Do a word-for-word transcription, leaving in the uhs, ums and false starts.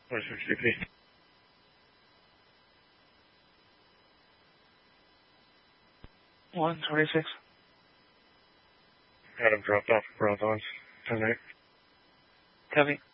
Where's your C P? one twenty-six. Got him dropped off at Broadlands. ten eight. Copy.